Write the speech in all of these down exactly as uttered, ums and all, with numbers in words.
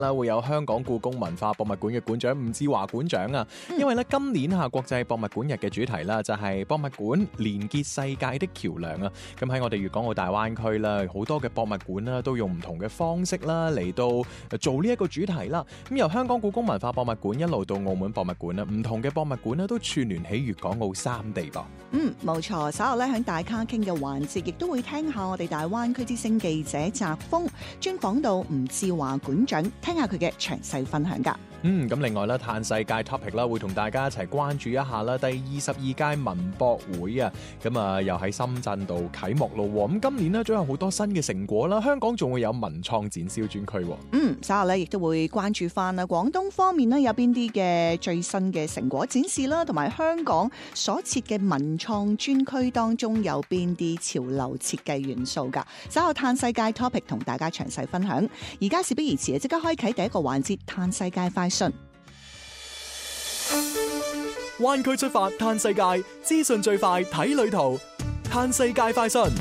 啦，會有香港故宮文化博物館嘅館長吳志華館長啊，因為咧今年嚇國際博物館日嘅主題啦，就係博物館連結世界的橋梁啊。咁喺我哋粵港澳大灣區啦，好多嘅博物館啦，都用唔同嘅方式啦嚟到做呢一個主題啦。咁由香港故宮文化博物館一路到澳門博物館啦，唔同嘅博物館咧都串聯起粵港澳三地噃。 嗯，冇錯。稍後咧喺大咖傾嘅環節，亦都會聽下我哋大灣區之聲記者澤峰專訪到吳志華館長，聽下佢嘅詳細分享㗎。 嗯，咁另外咧，嘆世界 topic 啦，會同大家一齊關注一下啦。第二十二屆文博會啊，咁啊又喺深圳度啟幕咯。咁今年呢，仲有好多新嘅成果啦。香港仲會有文創展銷專區。 嗯，稍後咧亦都會關注翻啦。廣東方面呢，有邊啲嘅最新嘅成果展示啦，同埋香港所設嘅文創專區當中有邊啲潮流設計元素㗎？稍後嘆世界 topic 同大家詳細分享。而家事不宜遲啊，即刻開啟第一個環節，嘆世界快訊。 灣區出發嘆世界，資訊最快睇旅途，嘆世界快訊。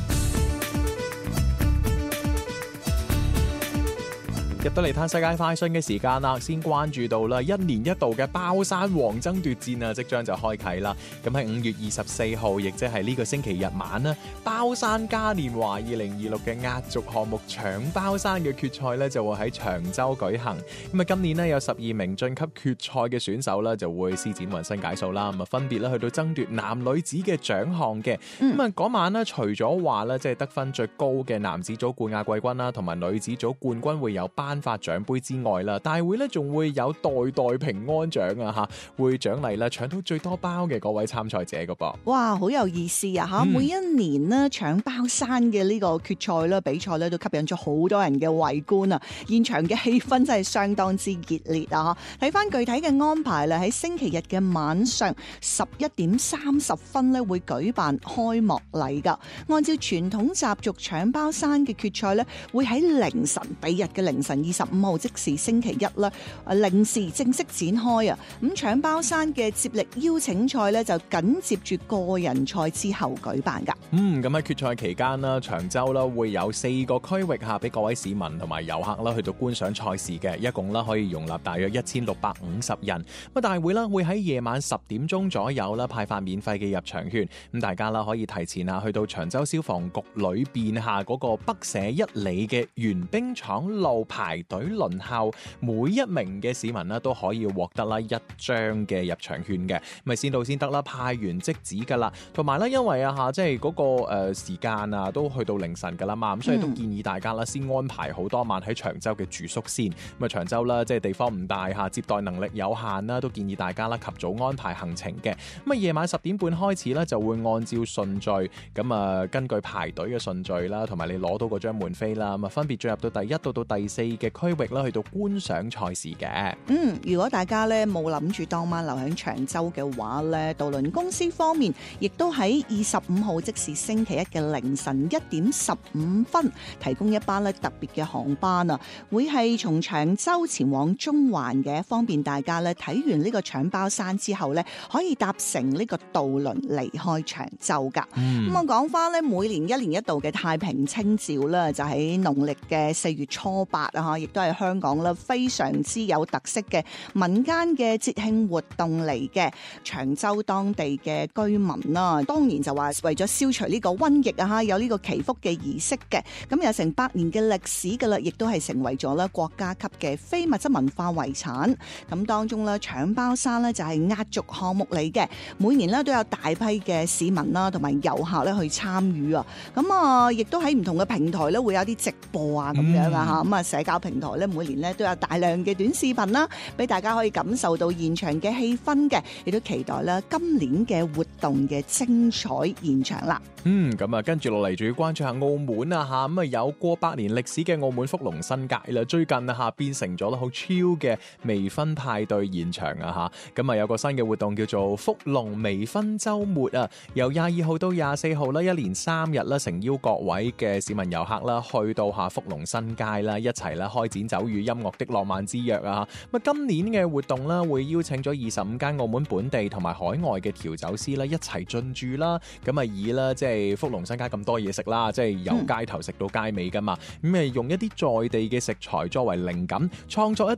入到嚟嘆世界快訊嘅時間啦，先關注到啦，一年一度嘅包山王爭奪戰啊，即將就開啟啦。咁喺五月二十四號，亦即係呢個星期日晚啦，包山嘉年華二零二六嘅壓軸項目搶包山嘅決賽咧，就會喺長洲舉行。咁啊，今年呢，有十二名晉級決賽嘅選手啦，就會施展渾身解數啦，咁啊分別咧去到爭奪男女子嘅獎項嘅。咁啊嗰晚呢，除咗話咧即係得分最高嘅男子組冠亞季軍啦，同埋女子組冠軍會有頒發獎杯之外啦，大會咧仲會有代代平安獎啊吓，會獎勵啦搶到最多包嘅嗰位參賽者噶噃。 哇，好有意思啊吓！嗯、每一年呢搶包山嘅呢個決賽啦、比賽咧，都吸引咗好多人嘅圍觀啊！現場嘅氣氛真係相當之熱烈啊！睇翻具體嘅安排啦，喺星期日嘅晚上十一點三十分咧會舉辦開幕禮噶。按照傳統習俗，搶包山嘅決賽咧會喺凌晨，比日嘅凌晨二十五號即是星期一啦，零時正式展開啊！咁搶包山嘅接力邀請賽咧就緊接住個人賽之後舉辦噶。 嗯，咁喺決賽期間啦，長洲啦會有四個區域下俾各位市民同埋遊客啦去到觀賞賽事嘅，一共啦可以容納大約一千六百五十人。咁大會啦會喺夜晚十點鐘左右啦派發免費嘅入場券，咁大家啦可以提前啊去到長洲消防局裏邊下嗰個北社一里嘅圓冰廠路排隊輪候，每一名嘅市民啦都可以獲得啦一張嘅入場券嘅，咪先到先得啦，派完即止噶啦。同埋咧，因為啊吓，即係嗰個誒時間啊都去到凌晨噶啦嘛，咁所以都建議大家啦先安排好多晚喺長洲嘅住宿先。咁啊長洲啦，即係地方唔大吓，接待能力有限啦，都建議大家啦及早安排行程嘅。咁啊夜晚十點半開始咧，就會按照順序咁啊根據排隊嘅順序啦，同埋你攞到嗰張門飛啦，咁啊分別進入到第一到到第四嘅區域啦，去到觀賞賽事嘅。 嗯，如果大家咧冇諗住當晚留喺長洲嘅話咧，渡輪公司方面亦都喺二十五號即是星期一嘅凌晨一點十五分提供一班咧特別嘅航班啊，會係從長洲前往中環嘅，方便大家咧睇完呢個搶包山之後咧可以搭乘呢個渡輪離開長洲噶。咁、嗯、我講翻咧，每年一年一度嘅太平清醮啦，就喺農曆嘅四月初八啊，亦都係香港啦非常之有特色嘅民間嘅節慶活動嚟嘅。長洲當地嘅居民啦，當然就話為咗消除呢個瘟疫啊，有呢個祈福嘅儀式嘅，咁有成百年嘅歷史噶啦，亦都係成為咗咧國家級嘅非物質文化遺產。咁當中咧搶包山咧就係壓軸項目嚟嘅，每年咧都有大批嘅市民啦同埋遊客咧去參與啊。咁啊，亦都喺唔同嘅平台咧會有啲直播啊咁樣啊吓，咁啊社交平台咧每年咧都有大量嘅短視頻啦，俾大家可以感受到現場嘅氣氛嘅，亦都期待咧今年嘅活動嘅精彩現場啦。 嗯，咁啊，跟住落嚟仲要關注下澳門啊吓，咁啊有過百年歷史嘅澳門福隆新街啦，最近啊吓變成咗好超嘅微醺派對現場啊吓，咁啊有個新嘅活動叫做福隆微醺週末啊，由廿二號到廿四號啦，一連三日啦，誠邀各位嘅市民遊客啦，去到下福隆新街啦，一齊啦開展酒與音樂的浪漫之約啊！咁啊，今年嘅活動啦，會邀請咗二十五間澳門本地同埋海外嘅調酒師啦，一齊進駐啦。咁啊，以啦即係福隆新街咁多嘢食啦，即係由街頭食到街尾噶嘛。咁啊，用一啲在地嘅食材作為靈感，創作一